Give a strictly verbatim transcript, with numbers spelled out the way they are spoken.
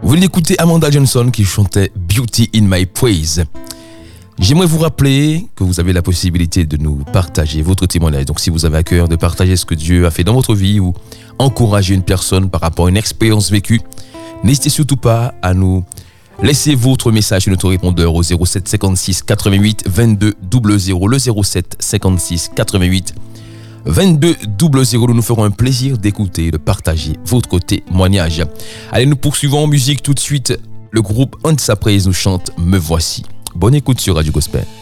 Vous venez d'écouter Amanda Johnson qui chantait Beauty in My Praise. J'aimerais vous rappeler que vous avez la possibilité de nous partager votre témoignage. Donc si vous avez à cœur de partager ce que Dieu a fait dans votre vie ou encourager une personne par rapport à une expérience vécue, n'hésitez surtout pas à nous laisser votre message sur notre répondeur au zéro sept cinquante-six quatre-vingt-huit vingt-deux zéro zéro, le zéro sept cinquante-six quatre-vingt-huit vingt-deux zéro zéro. Nous nous ferons un plaisir d'écouter et de partager votre témoignage. Allez, nous poursuivons en musique tout de suite. Le groupe Ansa Praise nous chante Me Voici. Bonne écoute sur Radio Gospel.